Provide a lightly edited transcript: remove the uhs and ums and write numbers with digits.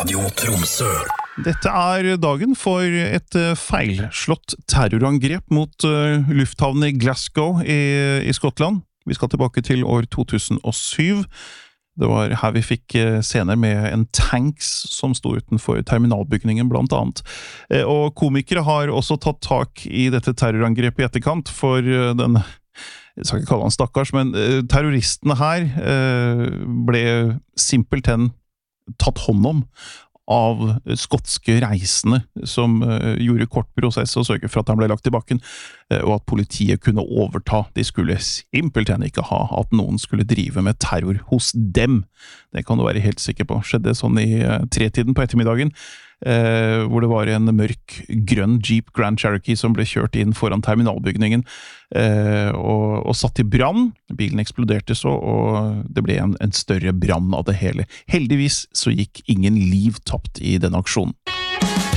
Radio Tromsø. Dette dagen for et feilslått terrorangrep mot lufthavnen i Glasgow i Skottland. Vi skal tilbake til år 2007. Det var her vi fikk scener med en tanks som stod utenfor terminalbygningen blant annet. Og komikere har også tatt tak i dette terrorangrepet i etterkant for den, jeg skal ikke kalle han stakkars, men terroristene her ble simpelthen tatt hånd om av skotske reisende som gjorde kort prosess og sørget for at han ble lagt i bakken, og at politiet kunne overta. De skulle simpelthen ikke ha at noen skulle drive med terror hos dem. Det kan du være helt sikker på. Skjedde sånn i 3-tiden på ettermiddagen, hvor det var en mørk, grønn Jeep Grand Cherokee som ble kjørt inn foran terminalbygningen og satt i brann. Bilen eksploderte så, og det ble en større brann av det hele. Heldigvis så gikk ingen liv tapt i den aksjonen.